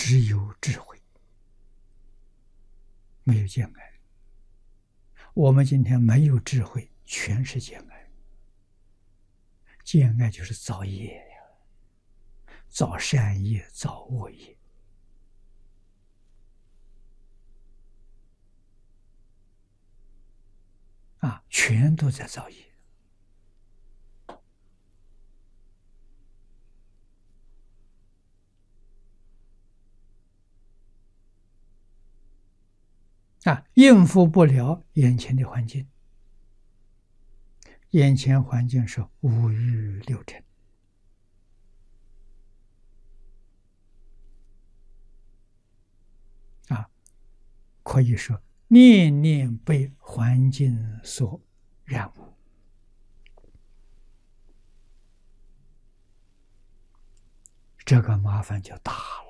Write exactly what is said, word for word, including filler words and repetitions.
只有智慧，没有见爱。我们今天没有智慧，全是见爱。见爱就是造业呀，造善业，造恶业。啊，全都在造业。啊，应付不了眼前的环境，眼前环境是五欲六尘。啊，可以说念念被环境所染污，这个麻烦就大了。